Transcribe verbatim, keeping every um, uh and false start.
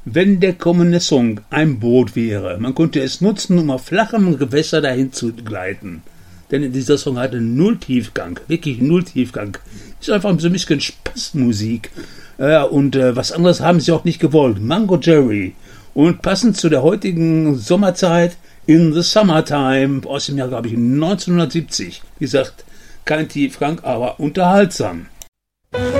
Wenn der kommende Song ein Boot wäre, man könnte es nutzen, um auf flachem Gewässer dahin zu gleiten. Denn dieser Song hatte null Tiefgang, wirklich null Tiefgang. Ist einfach so ein bisschen Spaßmusik. Ja, und äh, was anderes haben sie auch nicht gewollt. Mango Jerry. Und passend zu der heutigen Sommerzeit, In the Summertime, aus dem Jahr, glaube ich, neunzehnhundertsiebzig. Wie gesagt, kein Tiefgang, aber unterhaltsam.